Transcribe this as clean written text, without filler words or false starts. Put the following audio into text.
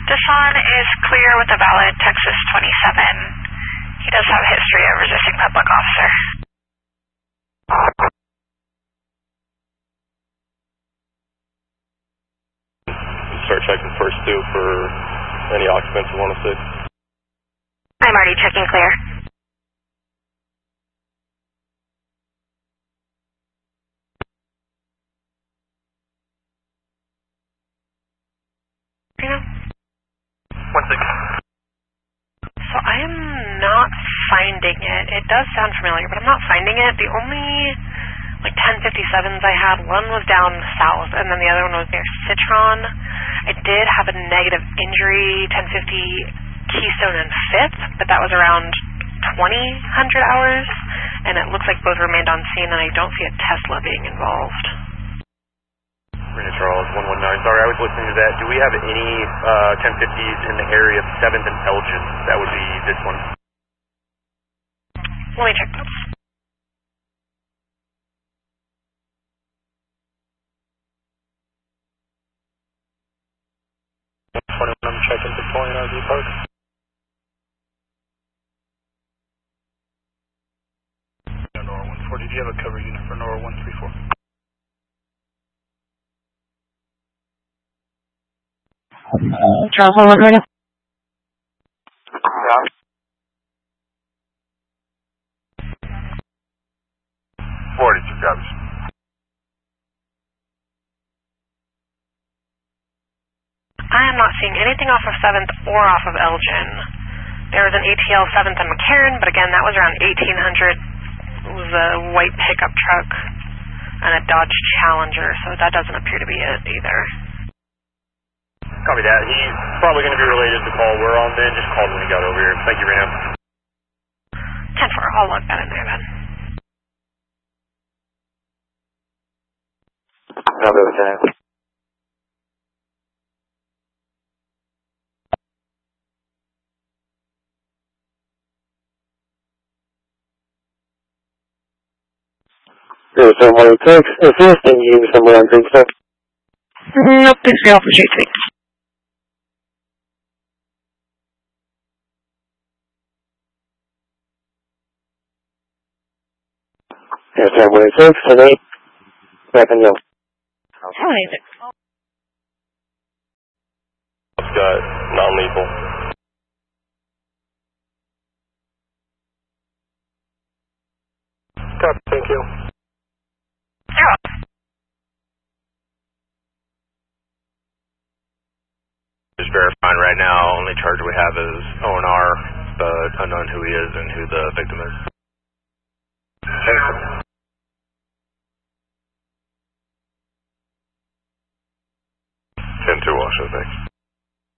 Deshaun is clear with a valid Texas 27. He does have a history of resisting public officer. Start checking first two for any occupants of 106. I'm already checking clear. So I am not finding it. It does sound familiar, but I'm not finding it. The only 1057s I had, one was down south, and then the other one was near Citron. I did have a negative injury, 1050 Keystone and 5th, but that was around 2000 hours, and it looks like both remained on scene, and I don't see a Tesla being involved. Marina Charles, 119. Sorry, I was listening to that. Do we have any 1050s in the area of 7th and Elgin? That would be this one. Let me check those. I'm checking Victorian RV Park. NORA 140, do you have a cover unit for NORA 134? Charles 119 right now. Yeah. 42 copies. I am not seeing anything off of 7th or off of Elgin. There was an ATL 7th and McCarran, but again, that was around 1800. It was a white pickup truck and a Dodge Challenger, so that doesn't appear to be it either. Copy that. He's probably going to be related to the call we're on then. Just called when he got over here. Thank you, Reno. 10-4, I'll log that in there then. Copy, Lieutenant. There was someone who took assisting you somewhere on Green Stuff. Nope, thanks for your help. Appreciate it. There's someone who took tonight. Back in Yellow. Got non-lethal. Copy, thank you. Just verifying right now, only charge we have is ONR, but unknown who he is and who the victim is. Thanks. 10-2 also, thanks.